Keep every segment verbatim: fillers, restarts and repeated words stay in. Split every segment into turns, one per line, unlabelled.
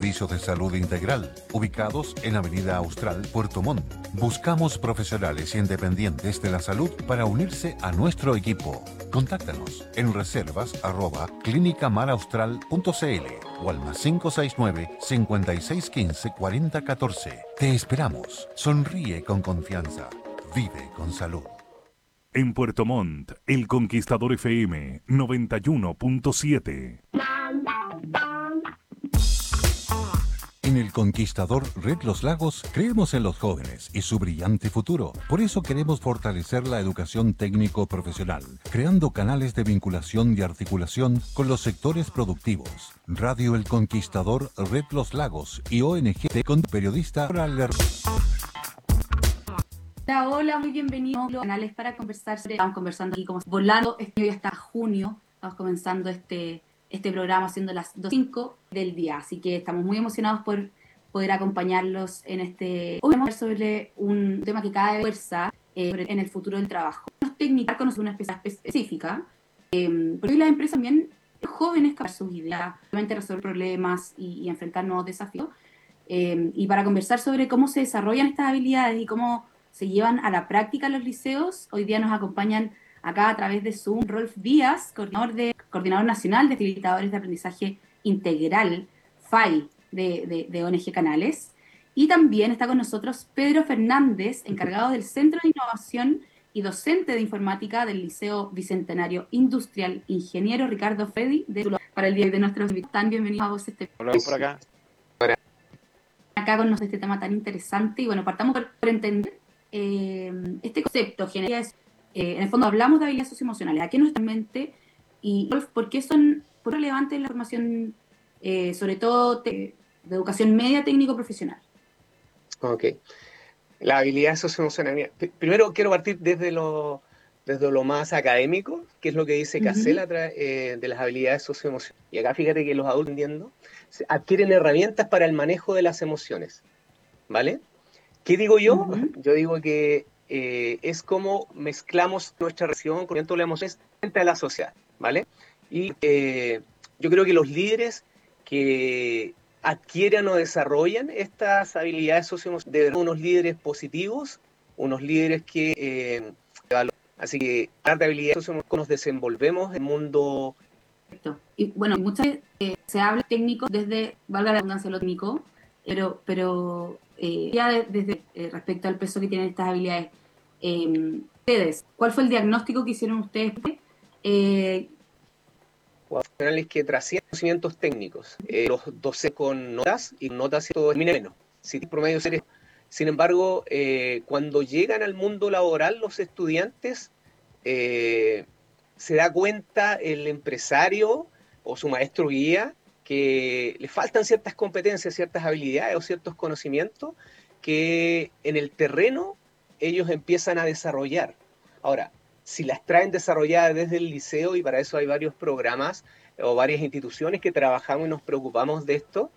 servicios de salud integral, ubicados en Avenida Austral, Puerto Montt. Buscamos profesionales independientes de la salud para unirse a nuestro equipo. Contáctanos en reservas arroba clínica mar austral punto c l o al más cinco seis nueve, cinco seis uno cinco, cuatro cero uno cuatro. Te esperamos. Sonríe con confianza. Vive con salud.
En Puerto Montt, El Conquistador F M noventa y uno punto siete.
En El Conquistador Red Los Lagos creemos en los jóvenes y su brillante futuro. Por eso queremos fortalecer la educación técnico-profesional, creando canales de vinculación y articulación con los sectores productivos. Radio El Conquistador Red Los Lagos y O N G con periodista.
Hola, hola, muy bienvenidos a los canales para conversar. Estamos conversando aquí como volando. Este hoy hasta junio. Estamos comenzando este, este programa siendo las dos y cinco del día. Así que estamos muy emocionados por poder acompañarlos en este. Hoy vamos a hablar sobre un tema que cada vez fuerza eh, en el futuro del trabajo. Los técnicos conocen una especie específica. Eh, porque hoy las empresas también jóvenes que sus ideas, realmente resolver problemas y, y enfrentar nuevos desafíos. Eh, y para conversar sobre cómo se desarrollan estas habilidades y cómo se llevan a la práctica en los liceos, hoy día nos acompañan acá a través de Zoom Rolf Díaz, coordinador, de, coordinador nacional de facilitadores de aprendizaje integral, F A I, de, de, de O N G Canales. Y también está con nosotros Pedro Fernández, encargado del Centro de Innovación y docente de informática del Liceo Bicentenario Industrial, ingeniero Ricardo Freddy, de, para el día de nuestros invitados. Bienvenidos a vos. Este...
Hola, por acá.
Acá con nosotros este tema tan interesante. Y bueno, partamos por, por entender Eh, este concepto general es, eh, en el fondo hablamos de habilidades socioemocionales, ¿a qué nos mente? Y por qué son relevantes en la formación, eh, sobre todo te, de educación media técnico-profesional.
Ok, la habilidad socioemocional. Primero quiero partir desde lo, desde lo más académico, que es lo que dice Cassell uh-huh. eh, de las habilidades socioemocionales. Y acá fíjate que los adultos entendiendo, adquieren herramientas para el manejo de las emociones, ¿vale? ¿Qué digo yo? Uh-huh. Yo digo que eh, es como mezclamos nuestra relación con la emoción frente a la sociedad, ¿vale? Y eh, yo creo que los líderes que adquieren o desarrollan estas habilidades socioemocionales deben ser unos líderes positivos, unos líderes que eh, valoran. Así que, hablar de habilidades socioemocionales nos desenvolvemos en el mundo.
Perfecto. Y bueno, muchas veces eh, se habla técnico desde, valga la redundancia, lo técnico, pero... pero Eh, ya de, desde eh, respecto al peso que tienen estas habilidades, eh, ustedes, ¿cuál fue el diagnóstico que hicieron ustedes? Eh,
profesionales que trascienden conocimientos técnicos, eh, los docentes con notas y notas y todo es menos, si promedio seres. Sin embargo, eh, cuando llegan al mundo laboral los estudiantes, eh, se da cuenta el empresario o su maestro guía que le faltan ciertas competencias, ciertas habilidades o ciertos conocimientos que en el terreno ellos empiezan a desarrollar. Ahora, si las traen desarrolladas desde el liceo, y para eso hay varios programas o varias instituciones que trabajamos y nos preocupamos de esto,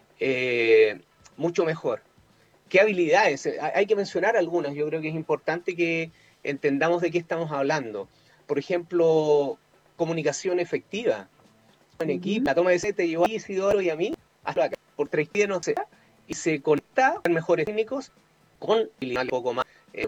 eh, mucho mejor. ¿Qué habilidades? Hay que mencionar algunas, yo creo que es importante que entendamos de qué estamos hablando. Por ejemplo, comunicación efectiva. En equipo, uh-huh. La toma de decisión te llevó a Isidoro y a mí hasta acá, por tres días no sé, y se conecta con mejores técnicos con un poco más. Eh,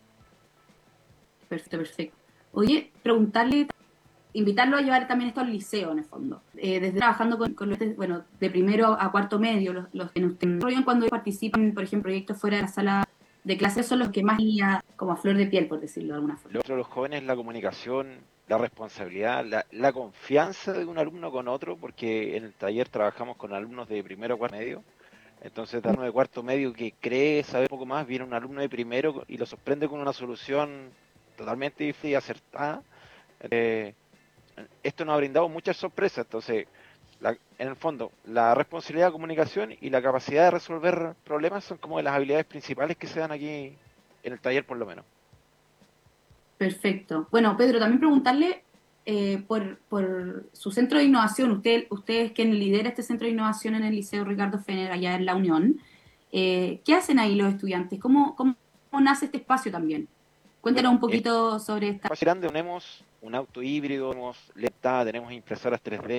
perfecto, perfecto. Oye, preguntarle, invitarlo a llevar también esto al liceo, en el fondo. Eh, desde trabajando con, con los, bueno, de primero a cuarto medio, los, los que nos desarrollan cuando participan, por ejemplo, proyectos fuera de la sala de clases, son los que más guía como a flor de piel, por decirlo de alguna forma.
Lo otro de los jóvenes es la comunicación, la responsabilidad, la, la confianza de un alumno con otro, porque en el taller trabajamos con alumnos de primero a cuarto medio. Entonces, de alumno de cuarto medio que cree saber un poco más, viene un alumno de primero y lo sorprende con una solución totalmente difícil y acertada. Eh, esto nos ha brindado muchas sorpresas. Entonces, la, en el fondo, la responsabilidad de comunicación y la capacidad de resolver problemas son como de las habilidades principales que se dan aquí en el taller, por lo menos.
Perfecto. Bueno, Pedro, también preguntarle eh, por, por su centro de innovación. Usted, usted es quien lidera este centro de innovación en el Liceo Ricardo Fener, allá en La Unión. Eh, ¿Qué hacen ahí los estudiantes? ¿Cómo, cómo, cómo nace este espacio también? Cuéntanos bueno, un poquito sobre esta.
Espacio grande, tenemos un auto híbrido, tenemos L E D, tenemos impresoras tres D,